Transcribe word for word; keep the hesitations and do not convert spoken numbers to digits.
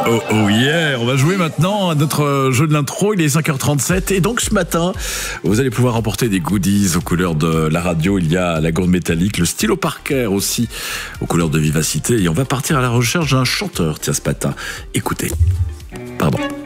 Oh, oh yeah, on va jouer maintenant à notre jeu de l'intro, il est cinq heures trente-sept et donc ce matin, vous allez pouvoir emporter des goodies aux couleurs de la radio. Il y a la gourde métallique, le stylo Parker aussi aux couleurs de vivacité et on va partir à la recherche d'un chanteur, tiens ce matin. Écoutez, pardon.